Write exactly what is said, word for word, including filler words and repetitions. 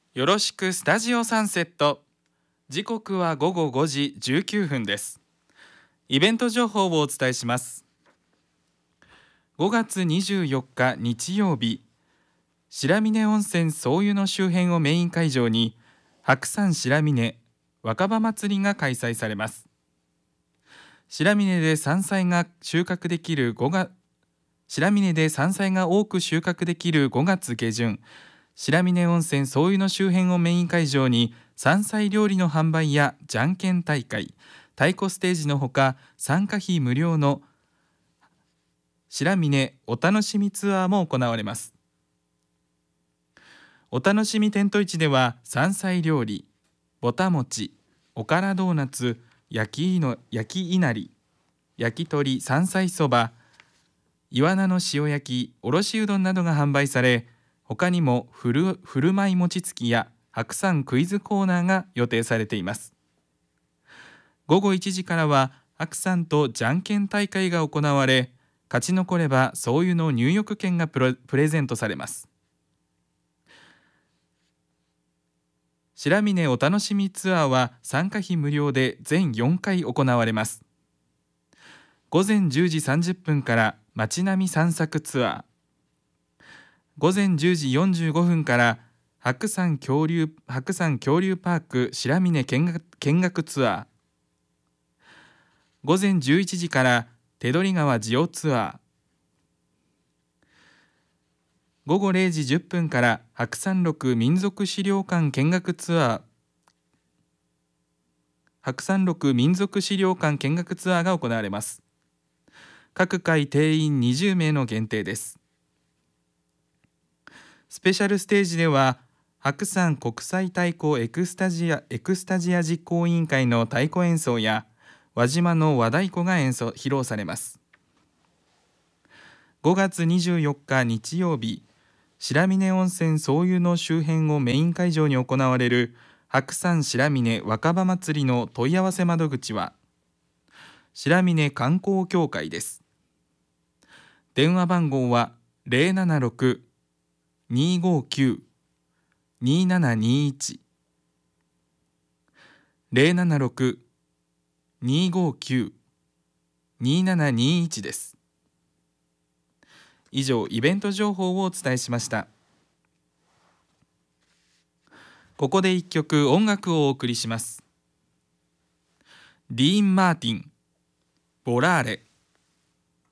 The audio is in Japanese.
よろしくスタジオサンセット。時刻はごごごじじゅうきゅうふんです。イベント情報をお伝えします。ごがつにじゅうよっか日曜日、白峰温泉総湯の周辺をメイン会場に白山白峰若葉祭りが開催されます。白峰で山菜が収穫できる5月白峰で山菜が多く収穫できるごがつげじゅん、白峰温泉総湯の周辺をメイン会場に山菜料理の販売やじゃんけん大会、太鼓ステージのほか参加費無料の白峰お楽しみツアーも行われます。お楽しみテント市では山菜料理、ぼた餅、おからドーナツ、焼きの焼きいなり、焼き鳥山菜そば、イワナの塩焼き、おろしうどんなどが販売され、他にもふる、ふるまい餅つきや白山クイズコーナーが予定されています。ごごいちじからは白山とじゃんけん大会が行われ、勝ち残れば総湯の入浴券がプロプレゼントされます。白峰お楽しみツアーは参加費無料で全よんかい行われます。ごぜんじゅうじさんじゅっぷんから街並み散策ツアー、ごぜんじゅうじよんじゅうごふんから白山恐竜、白山恐竜パーク白峰見学、見学ツアー、ごぜんじゅういちじから手取川ジオツアー、ごごれいじじゅっぷんから白山麓民族資料館見学ツアー、白山麓民族資料館見学ツアーが行われます。各回定員にじゅうめいの限定です。スペシャルステージでは白山国際太鼓エクスタジア、エクスタジア実行委員会の太鼓演奏や輪島の和太鼓が演奏披露されます。ごがつにじゅうよっか日曜日、白峰温泉総湯の周辺をメイン会場に行われる白山白峰若葉祭りの問い合わせ窓口は白峰観光協会です。電話番号は ゼロななろく にーごーきゅう にーななにーいち ゼロななろく にーごーきゅう にーななにーいち です。以上、イベント情報をお伝えしました。ここで一曲音楽をお送りします。ディーン・マーティン、ボラーレ。